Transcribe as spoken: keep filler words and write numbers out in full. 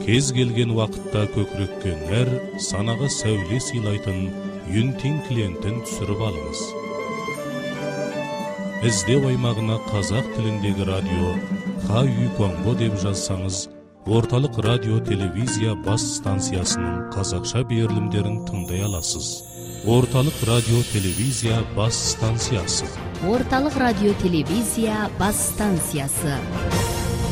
кез келген уақытта көкірекке нәр, санаға сәуле сыйлайтын Юнтин клиентін түсіріп алыңыз. Іздеу аймағына қазақ тіліндегі радио Ха-Үй Конго деп жазсаңыз, орталық радио телевизия бас станциясының қазақша берілімдерін тыңдай аласыз. Орталық радио телевизия бас станциясы. Орталық радио телевизия бас станциясы.